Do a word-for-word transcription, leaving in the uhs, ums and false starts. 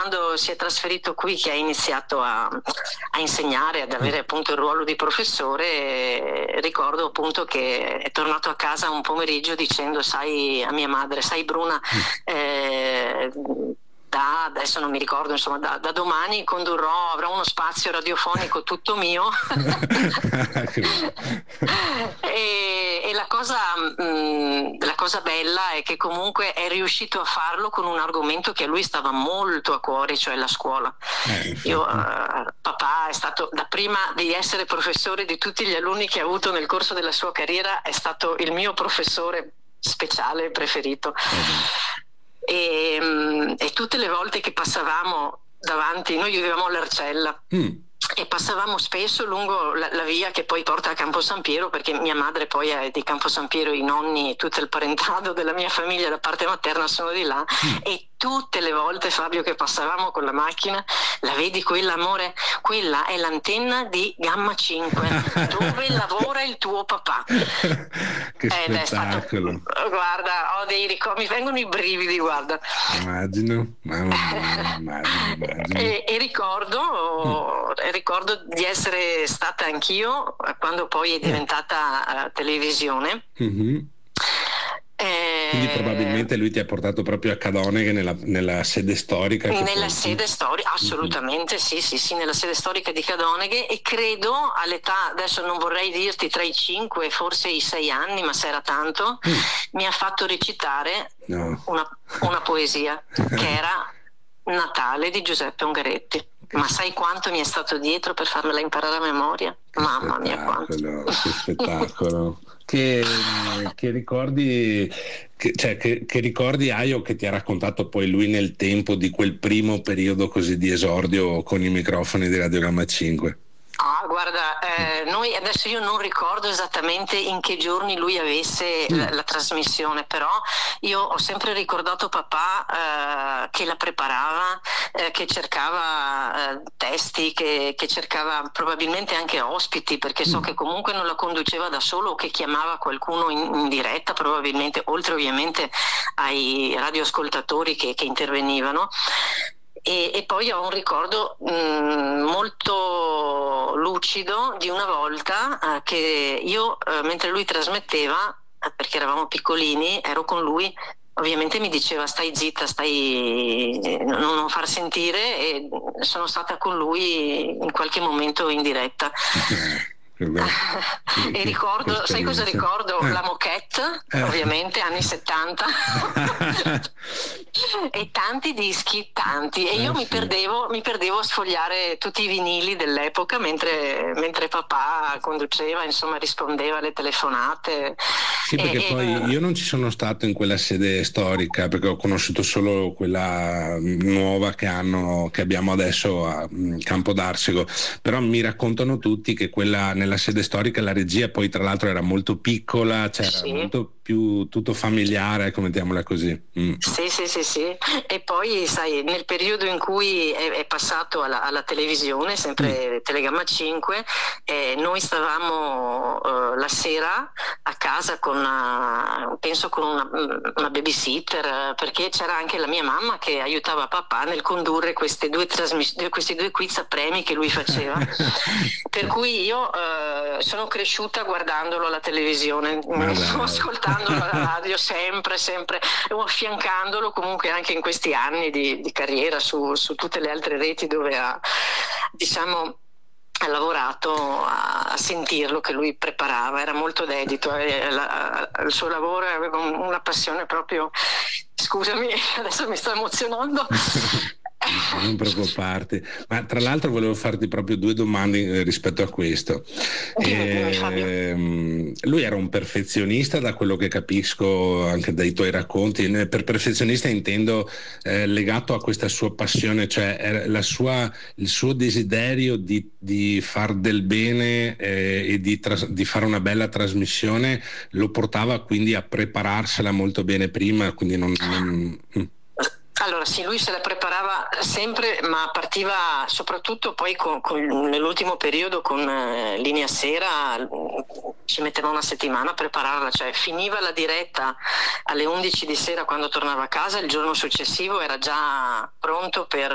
quando si è trasferito qui, che ha iniziato a, a insegnare, ad avere appunto il ruolo di professore, ricordo appunto che è tornato a casa un pomeriggio dicendo: sai, a mia madre, sai Bruna, eh, da, adesso non mi ricordo, insomma, da, da domani condurrò, avrò uno spazio radiofonico tutto mio. e, e la cosa mh, la cosa bella è che comunque è riuscito a farlo con un argomento che a lui stava molto a cuore, cioè la scuola. Eh, Io, uh, papà è stato, da prima di essere professore di tutti gli alunni che ha avuto nel corso della sua carriera, è stato il mio professore speciale preferito. E, e tutte le volte che passavamo davanti, noi vivevamo all'Arcella, mm. e passavamo spesso lungo la, la via che poi porta a Campo San Piero, perché mia madre poi è di Campo San Piero, i nonni e tutto il parentado della mia famiglia da parte materna sono di là, mm. e tutte le volte, Fabio, che passavamo con la macchina, la vedi quella, amore, quella è l'antenna di Gamma cinque dove lavora il tuo papà. Che Ed è stato, guarda, ho dei ricordi, mi vengono i brividi, guarda. Immagino, mamma mia, immagino, immagino. E, e ricordo, mm. ricordo di essere stata anch'io quando poi è diventata uh, televisione. Mm-hmm. Eh, Quindi probabilmente lui ti ha portato proprio a Cadoneghe nella, nella sede storica. Nella poi... sede storica, assolutamente, mm-hmm. sì, sì, sì, nella sede storica di Cadoneghe, e credo all'età, adesso non vorrei dirti tra i cinque e forse i sei anni, ma se era tanto, mm. mi ha fatto recitare no. una, una poesia che era Natale di Giuseppe Ungaretti. Ma sai quanto mi è stato dietro per farmela imparare a memoria? Che Mamma mia, quanto! Che spettacolo! che, che ricordi che, cioè, che, che ricordi hai o che ti ha raccontato poi lui nel tempo di quel primo periodo così di esordio con i microfoni di Radiogramma cinque? Ah, guarda, eh, noi adesso io non ricordo esattamente in che giorni lui avesse mm. la, la trasmissione, però io ho sempre ricordato papà eh, che la preparava, eh, che cercava eh, testi, che, che cercava probabilmente anche ospiti, perché so mm. che comunque non la conduceva da solo, o che chiamava qualcuno in, in diretta probabilmente, oltre ovviamente ai radioascoltatori che, che intervenivano. E, e poi ho un ricordo mh, molto lucido di una volta eh, che io, eh, mentre lui trasmetteva, eh, perché eravamo piccolini, ero con lui, ovviamente mi diceva stai zitta, stai non, non far sentire, e sono stata con lui in qualche momento in diretta. E ricordo, sai cosa ricordo? Eh. La moquette, eh. ovviamente, anni settanta e tanti dischi, tanti, e io eh, mi, sì. perdevo, mi perdevo a sfogliare tutti i vinili dell'epoca mentre, mentre papà conduceva, insomma, rispondeva alle telefonate. Sì, perché e, poi e... io non ci sono stato in quella sede storica, perché ho conosciuto solo quella nuova che hanno, che abbiamo adesso a Campo d'Arsego, però mi raccontano tutti che quella nella sede storica la regia poi tra l'altro era molto piccola, c'era sì. molto più tutto familiare, ecco, mettiamola così. Mm. Sì, sì, sì, sì. E poi sai, nel periodo in cui è, è passato alla, alla televisione, sempre mm. Telegamma cinque, eh, noi stavamo uh, la sera a casa con una, penso con una, una babysitter, perché c'era anche la mia mamma che aiutava papà nel condurre queste due trasmissioni, questi due quiz a premi che lui faceva. Per cui io uh, sono cresciuta guardandolo alla televisione, ascoltando la radio sempre, sempre, affiancandolo comunque anche in questi anni di, di carriera su, su tutte le altre reti dove ha, diciamo, ha lavorato, a, a sentirlo che lui preparava, era molto dedito al suo lavoro, aveva una passione proprio, scusami, adesso mi sto emozionando. Non preoccuparti, ma tra l'altro volevo farti proprio due domande rispetto a questo. Eh, lui era un perfezionista, da quello che capisco anche dai tuoi racconti. Per perfezionista intendo eh, legato a questa sua passione, cioè era la sua, il suo desiderio di, di far del bene eh, e di, tras- di fare una bella trasmissione lo portava quindi a prepararsela molto bene prima, quindi non... non Allora sì, lui se la preparava sempre, ma partiva soprattutto poi con, con, nell'ultimo periodo con eh, Linea Sera, ci metteva una settimana a prepararla, cioè finiva la diretta alle undici di sera quando tornava a casa, il giorno successivo era già pronto per